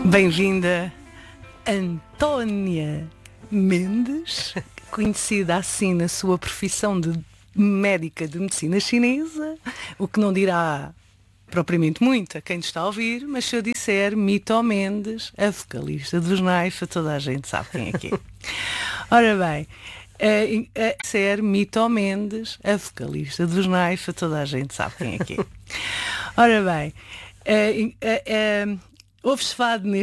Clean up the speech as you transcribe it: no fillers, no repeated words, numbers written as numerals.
Bem-vinda, Antónia Mendes, conhecida assim na sua profissão de médica de medicina chinesa, o que não dirá propriamente muito a quem está a ouvir, mas se eu disser Mito Mendes, a vocalista dos Naifa, toda a gente sabe quem é que é. Ora bem, ser Mito Mendes, a vocalista dos Naifa, toda a gente sabe quem é que é. Ora bem, ouve-se fado neste